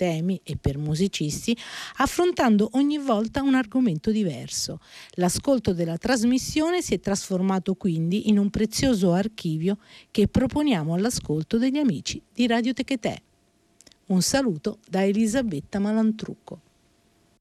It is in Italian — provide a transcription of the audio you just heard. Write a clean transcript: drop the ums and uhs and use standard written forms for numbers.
temi e per musicisti, affrontando ogni volta un argomento diverso. L'ascolto della trasmissione si è trasformato quindi in un prezioso archivio che proponiamo all'ascolto degli amici di Radio Techetè. Un saluto da Elisabetta Malantrucco.